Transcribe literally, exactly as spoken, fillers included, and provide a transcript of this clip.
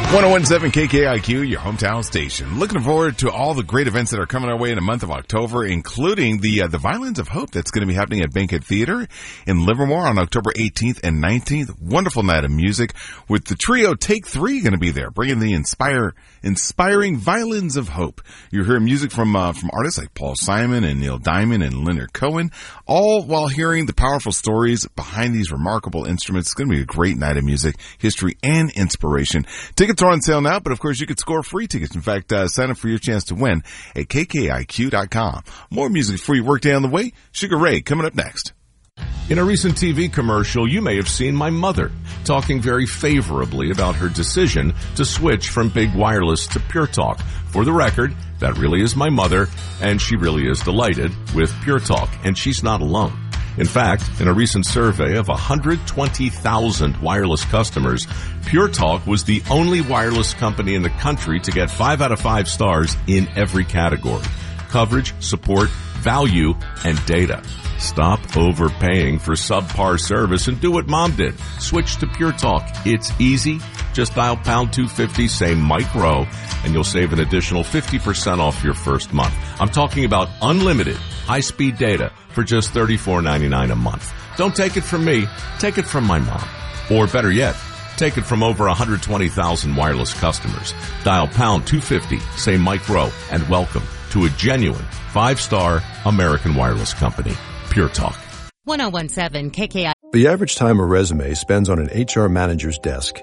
ten seventeen K K I Q, your hometown station. Looking forward to all the great events that are coming our way in the month of October, including the uh, the Violins of Hope that's going to be happening at Bankhead Theater in Livermore on October eighteenth and nineteenth. Wonderful night of music with the trio Take Three going to be there, bringing the inspire inspiring Violins of Hope. You'll hear music from uh, from artists like Paul Simon and Neil Diamond and Leonard Cohen, all while hearing the powerful stories behind these remarkable instruments. It's going to be a great night of music, history, and inspiration. Tickets are on sale now, but of course you could score free tickets. In fact, uh, sign up for your chance to win at K K I Q dot com. More music for your workday on the way. Sugar Ray coming up next. In a recent T V commercial, you may have seen my mother talking very favorably about her decision to switch from Big Wireless to Pure Talk. For the record, that really is my mother, and she really is delighted with Pure Talk, and she's not alone. In fact, in a recent survey of one hundred twenty thousand wireless customers, Pure Talk was the only wireless company in the country to get five out of five stars in every category: coverage, support, value, and data. Stop overpaying for subpar service and do what Mom did. Switch to Pure Talk. It's easy. Just dial pound two fifty, say Mike Rowe, and you'll save an additional fifty percent off your first month. I'm talking about unlimited high-speed data for just thirty-four ninety-nine a month. Don't take it from me. Take it from my mom. Or better yet, take it from over one hundred twenty thousand wireless customers. Dial pound two fifty, say Mike Rowe, and welcome to a genuine five-star American wireless company. Pure Talk. ten seventeen K K I. The average time a resume spends on an H R manager's desk